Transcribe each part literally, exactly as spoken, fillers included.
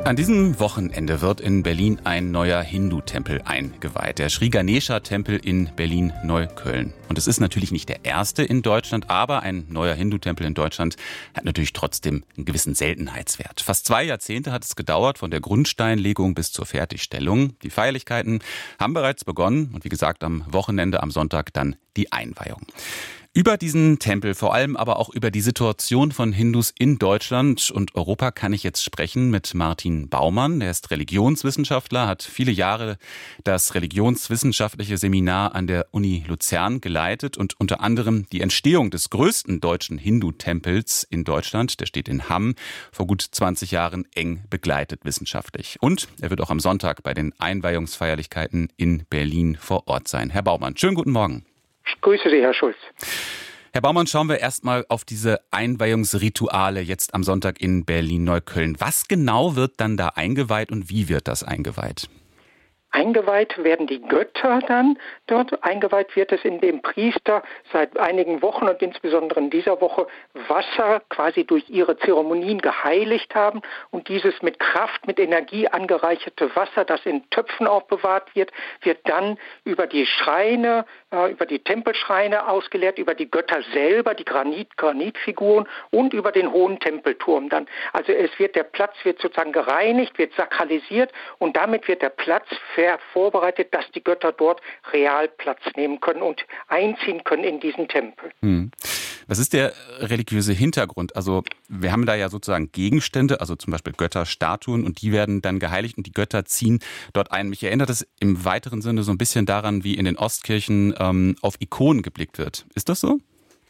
An diesem Wochenende wird in Berlin ein neuer Hindu-Tempel eingeweiht, der Sri Ganesha-Tempel in Berlin-Neukölln. Und es ist natürlich nicht der erste in Deutschland, aber ein neuer Hindu-Tempel in Deutschland hat natürlich trotzdem einen gewissen Seltenheitswert. Fast zwei Jahrzehnte hat es gedauert, von der Grundsteinlegung bis zur Fertigstellung. Die Feierlichkeiten haben bereits begonnen und wie gesagt am Wochenende, am Sonntag dann die Einweihung. Über diesen Tempel, vor allem aber auch über die Situation von Hindus in Deutschland und Europa kann ich jetzt sprechen mit Martin Baumann. Er ist Religionswissenschaftler, hat viele Jahre das religionswissenschaftliche Seminar an der Uni Luzern geleitet und unter anderem die Entstehung des größten deutschen Hindu-Tempels in Deutschland, der steht in Hamm, vor gut zwanzig Jahren eng begleitet wissenschaftlich. Und er wird auch am Sonntag bei den Einweihungsfeierlichkeiten in Berlin vor Ort sein. Herr Baumann, schönen guten Morgen. Ich grüße Sie, Herr Schulz. Herr Baumann, schauen wir erstmal auf diese Einweihungsrituale jetzt am Sonntag in Berlin-Neukölln. Was genau wird dann da eingeweiht und wie wird das eingeweiht? Eingeweiht werden die Götter dann dort. Eingeweiht wird es, indem Priester seit einigen Wochen und insbesondere in dieser Woche Wasser quasi durch ihre Zeremonien geheiligt haben. Und dieses mit Kraft, mit Energie angereicherte Wasser, das in Töpfen aufbewahrt wird, wird dann über die Schreine, äh, über die Tempelschreine ausgeleert, über die Götter selber, die Granit, Granitfiguren und über den hohen Tempelturm dann. Also es wird, der Platz wird sozusagen gereinigt, wird sakralisiert und damit wird der Platz vorbereitet, dass die Götter dort real Platz nehmen können und einziehen können in diesen Tempel. Hm. Was ist der religiöse Hintergrund? Also wir haben da ja sozusagen Gegenstände, also zum Beispiel Götterstatuen und die werden dann geheiligt und die Götter ziehen dort ein. Mich erinnert es im weiteren Sinne so ein bisschen daran, wie in den Ostkirchen ähm, auf Ikonen geblickt wird. Ist das so?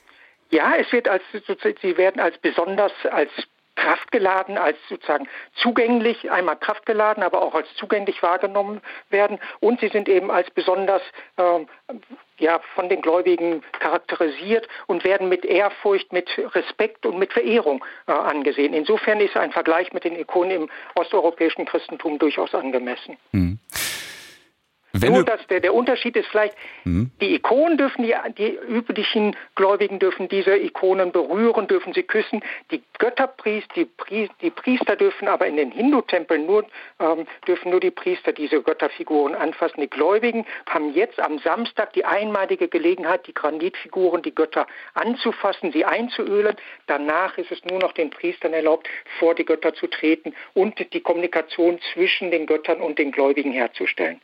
Ja, es wird als, sie werden als besonders, als kraftgeladen, als sozusagen zugänglich, einmal kraftgeladen, aber auch als zugänglich wahrgenommen werden. Und sie sind eben als besonders ähm, ja, von den Gläubigen charakterisiert und werden mit Ehrfurcht, mit Respekt und mit Verehrung äh, angesehen. Insofern ist ein Vergleich mit den Ikonen im osteuropäischen Christentum durchaus angemessen. Hm. Wenn Nur, dass der, der Unterschied ist vielleicht, mhm. die Ikonen dürfen, die, die üblichen Gläubigen dürfen diese Ikonen berühren, dürfen sie küssen. Die Götterpriester, die, Pri, die Priester dürfen aber in den Hindu-Tempeln nur, ähm, dürfen nur die Priester diese Götterfiguren anfassen. Die Gläubigen haben jetzt am Samstag die einmalige Gelegenheit, die Granitfiguren, die Götter anzufassen, sie einzuölen. Danach ist es nur noch den Priestern erlaubt, vor die Götter zu treten und die Kommunikation zwischen den Göttern und den Gläubigen herzustellen.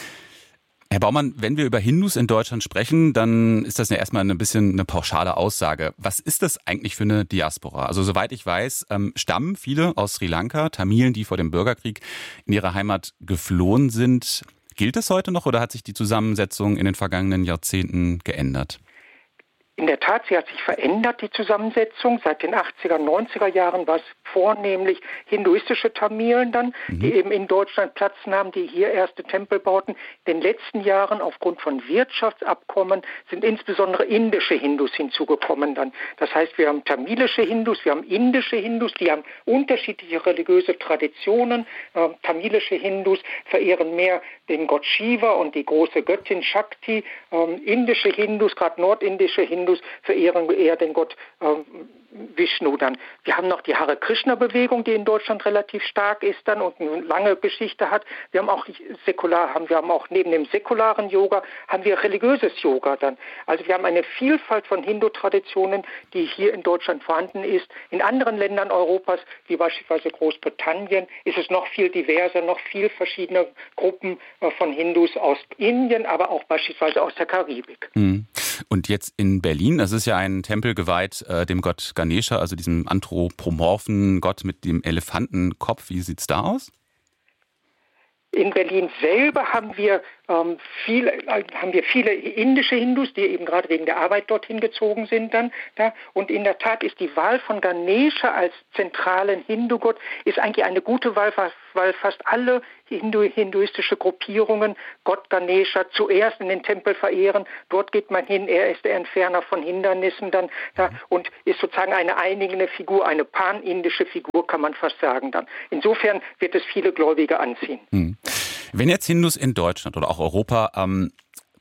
Herr Baumann, wenn wir über Hindus in Deutschland sprechen, dann ist das ja erstmal ein bisschen eine pauschale Aussage. Was ist das eigentlich für eine Diaspora? Also soweit ich weiß, ähm, stammen viele aus Sri Lanka, Tamilen, die vor dem Bürgerkrieg in ihre Heimat geflohen sind. Gilt das heute noch oder hat sich die Zusammensetzung in den vergangenen Jahrzehnten geändert? In der Tat, sie hat sich verändert, die Zusammensetzung. Seit den achtziger, neunziger Jahren war es vornehmlich hinduistische Tamilen dann, mhm. die eben in Deutschland Platz nahmen, die hier erste Tempel bauten. In den letzten Jahren aufgrund von Wirtschaftsabkommen sind insbesondere indische Hindus hinzugekommen dann. Das heißt, wir haben tamilische Hindus, wir haben indische Hindus, die haben unterschiedliche religiöse Traditionen. Äh, tamilische Hindus verehren mehr den Gott Shiva und die große Göttin Shakti. Ähm, indische Hindus, gerade nordindische Hindus, verehren eher den Gott äh, Vishnu dann. Wir haben noch die Hare Krishna-Bewegung, die in Deutschland relativ stark ist dann und eine lange Geschichte hat. Wir haben auch säkular, haben wir haben auch neben dem säkularen Yoga haben wir religiöses Yoga dann. Also wir haben eine Vielfalt von Hindu-Traditionen, die hier in Deutschland vorhanden ist. In anderen Ländern Europas, wie beispielsweise Großbritannien, ist es noch viel diverser, noch viel verschiedene Gruppen von Hindus aus Indien, aber auch beispielsweise aus der Karibik. Mhm. Und jetzt in Berlin, das ist ja ein Tempel geweiht äh, dem Gott Ganesha, also diesem anthropomorphen Gott mit dem Elefantenkopf. Wie sieht's da aus? In Berlin selber haben wir, ähm, viele, äh, haben wir viele indische Hindus, die eben gerade wegen der Arbeit dorthin gezogen sind dann. Da. Und in der Tat ist die Wahl von Ganesha als zentralen Hindu-Gott ist eigentlich eine gute Wahl, weil fast alle Hindu, hinduistische Gruppierungen Gott Ganesha zuerst in den Tempel verehren. Dort geht man hin, er ist der Entferner von Hindernissen dann da, und ist sozusagen eine einigende Figur, eine panindische Figur, kann man fast sagen dann. Insofern wird es viele Gläubige anziehen. Hm. Wenn jetzt Hindus in Deutschland oder auch Europa ähm,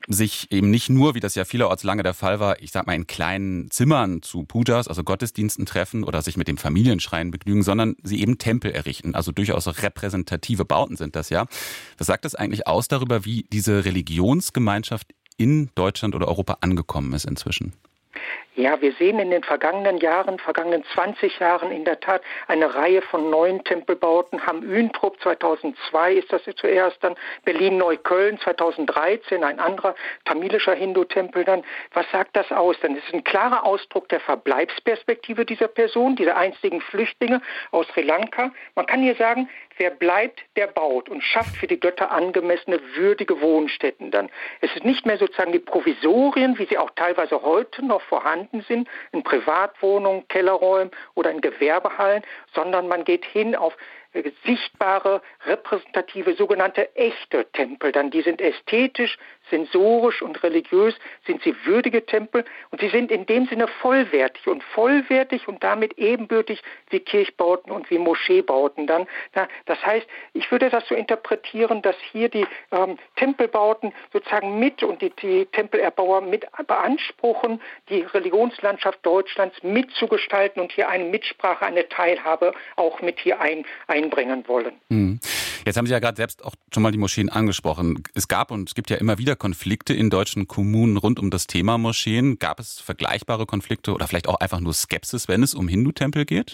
sich eben nicht nur, wie das ja vielerorts lange der Fall war, ich sag mal in kleinen Zimmern zu Pujas, also Gottesdiensten treffen oder sich mit dem Familienschrein begnügen, sondern sie eben Tempel errichten. Also durchaus repräsentative Bauten sind das ja. Was sagt das eigentlich aus darüber, wie diese Religionsgemeinschaft in Deutschland oder Europa angekommen ist inzwischen? Ja, wir sehen in den vergangenen Jahren, vergangenen zwanzig Jahren in der Tat eine Reihe von neuen Tempelbauten. Hamm-Üntrop zweitausendzwei ist das zuerst, dann Berlin-Neukölln zweitausenddreizehn, ein anderer tamilischer Hindu-Tempel dann. Was sagt das aus? Dann ist es ein klarer Ausdruck der Verbleibsperspektive dieser Person, dieser einstigen Flüchtlinge aus Sri Lanka. Man kann hier sagen, wer bleibt, der baut und schafft für die Götter angemessene, würdige Wohnstätten dann. Es ist nicht mehr sozusagen die Provisorien, wie sie auch teilweise heute noch vorhanden sind, in Privatwohnungen, Kellerräumen oder in Gewerbehallen, sondern man geht hin auf sichtbare, repräsentative, sogenannte echte Tempel. Dann die sind ästhetisch, sensorisch und religiös, sind sie würdige Tempel und sie sind in dem Sinne vollwertig und vollwertig und damit ebenbürtig wie Kirchbauten und wie Moscheebauten dann. Das heißt, ich würde das so interpretieren, dass hier die ähm, Tempelbauten sozusagen mit und die, die Tempelerbauer mit beanspruchen, die Religionslandschaft Deutschlands mitzugestalten und hier eine Mitsprache, eine Teilhabe auch mit hier ein, einbringen wollen. Mhm. Jetzt haben Sie ja gerade selbst auch schon mal die Moscheen angesprochen. Es gab und es gibt ja immer wieder Konflikte in deutschen Kommunen rund um das Thema Moscheen. Gab es vergleichbare Konflikte oder vielleicht auch einfach nur Skepsis, wenn es um Hindu-Tempel geht?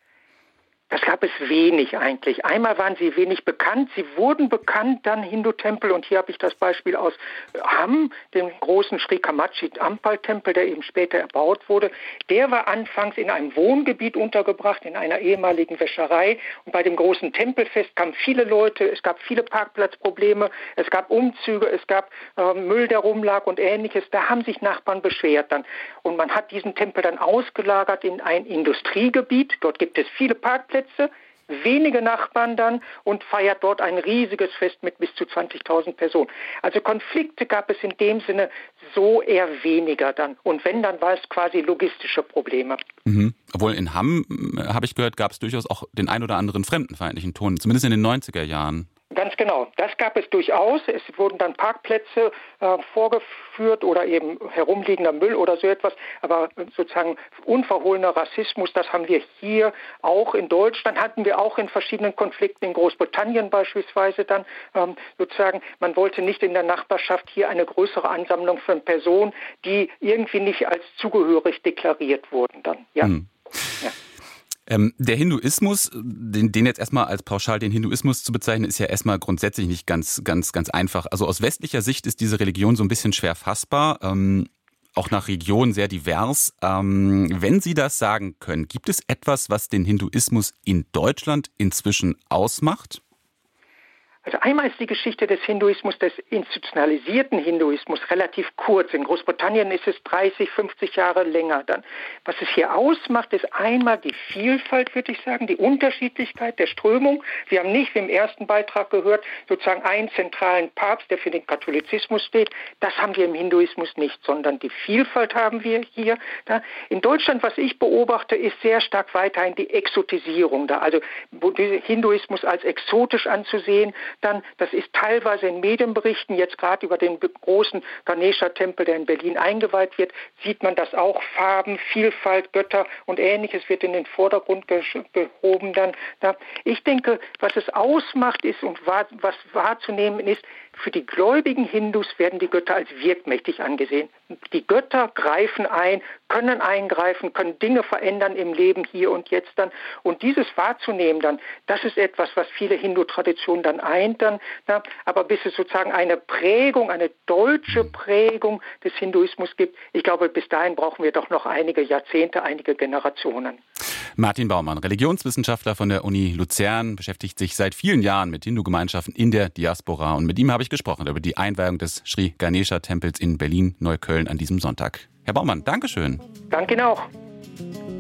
Das gab es wenig eigentlich. Einmal waren sie wenig bekannt. Sie wurden bekannt, dann Hindu-Tempel. Und hier habe ich das Beispiel aus Hamm, dem großen Sri Kamachi Ampal-Tempel, der eben später erbaut wurde. Der war anfangs in einem Wohngebiet untergebracht, in einer ehemaligen Wäscherei. Und bei dem großen Tempelfest kamen viele Leute. Es gab viele Parkplatzprobleme. Es gab Umzüge. Es gab äh, Müll, der rumlag und Ähnliches. Da haben sich Nachbarn beschwert dann. Und man hat diesen Tempel dann ausgelagert in ein Industriegebiet. Dort gibt es viele Parkplätze. Wenige Nachbarn dann und feiert dort ein riesiges Fest mit bis zu zwanzigtausend Personen. Also Konflikte gab es in dem Sinne so eher weniger dann. Und wenn, dann war es quasi logistische Probleme. Mhm. Obwohl in Hamm, habe ich gehört, gab es durchaus auch den ein oder anderen fremdenfeindlichen Ton, zumindest in den neunziger Jahren. Ganz genau, das gab es durchaus. Es wurden dann Parkplätze äh, vorgeführt oder eben herumliegender Müll oder so etwas. Aber sozusagen unverhohlener Rassismus, das haben wir hier auch in Deutschland, hatten wir auch in verschiedenen Konflikten, in Großbritannien beispielsweise dann ähm, sozusagen. Man wollte nicht in der Nachbarschaft hier eine größere Ansammlung von Personen, die irgendwie nicht als zugehörig deklariert wurden dann. Ja. Hm. Ja. Ähm, der Hinduismus, den, den jetzt erstmal als pauschal den Hinduismus zu bezeichnen, ist ja erstmal grundsätzlich nicht ganz, ganz, ganz einfach. Also aus westlicher Sicht ist diese Religion so ein bisschen schwer fassbar, ähm, auch nach Region sehr divers. Ähm, wenn Sie das sagen können, gibt es etwas, was den Hinduismus in Deutschland inzwischen ausmacht? Also einmal ist die Geschichte des Hinduismus, des institutionalisierten Hinduismus relativ kurz. In Großbritannien ist es dreißig, fünfzig Jahre länger dann. Was es hier ausmacht, ist einmal die Vielfalt, würde ich sagen, die Unterschiedlichkeit der Strömung. Wir haben nicht, wie im ersten Beitrag gehört, sozusagen einen zentralen Papst, der für den Katholizismus steht. Das haben wir im Hinduismus nicht, sondern die Vielfalt haben wir hier. Da. In Deutschland, was ich beobachte, ist sehr stark weiterhin die Exotisierung da. Also Hinduismus als exotisch anzusehen, dann, das ist teilweise in Medienberichten, jetzt gerade über den großen Ganesha-Tempel, der in Berlin eingeweiht wird, sieht man das auch. Farben, Vielfalt, Götter und Ähnliches wird in den Vordergrund gehoben dann. Ich denke, was es ausmacht ist und was wahrzunehmen ist, für die gläubigen Hindus werden die Götter als wirkmächtig angesehen. Die Götter greifen ein, können eingreifen, können Dinge verändern im Leben hier und jetzt dann. Und dieses wahrzunehmen dann, das ist etwas, was viele Hindu-Traditionen dann eint dann. Na, aber bis es sozusagen eine Prägung, eine deutsche Prägung des Hinduismus gibt, ich glaube, bis dahin brauchen wir doch noch einige Jahrzehnte, einige Generationen. Martin Baumann, Religionswissenschaftler von der Uni Luzern, beschäftigt sich seit vielen Jahren mit Hindu-Gemeinschaften in der Diaspora. Und mit ihm habe ich gesprochen über die Einweihung des Sri Ganesha-Tempels in Berlin-Neukölln an diesem Sonntag. Herr Baumann, Dankeschön. Danke Ihnen auch.